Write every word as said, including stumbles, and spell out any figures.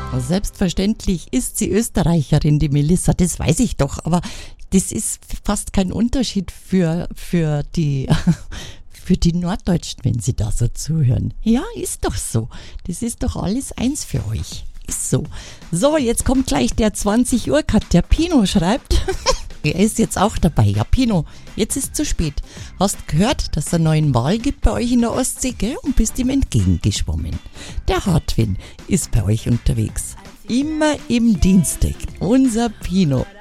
Selbstverständlich ist sie Österreicherin, die Melissa, das weiß ich doch, aber das ist fast kein Unterschied für, für die, für die Norddeutschen, wenn sie da so zuhören. Ja, ist doch so. Das ist doch alles eins für euch. Ist so. So, jetzt kommt gleich der zwanzig Uhr Cut. Der Pino schreibt, er ist jetzt auch dabei. Ja, Pino, jetzt ist zu spät. Hast gehört, dass es einen neuen Wal gibt bei euch in der Ostsee, gell? Und bist ihm entgegengeschwommen. Der Hartwin ist bei euch unterwegs. Immer im Dienstag. Unser Pino.